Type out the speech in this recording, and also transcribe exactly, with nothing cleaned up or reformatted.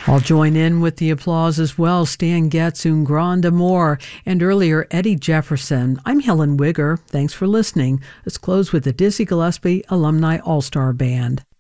I'll join in with the applause as well. Stan Getz, Un Grand Amour, and earlier Eddie Jefferson. I'm Helen Wigger. Thanks for listening. Let's close with the Dizzy Gillespie Alumni All-Star Band.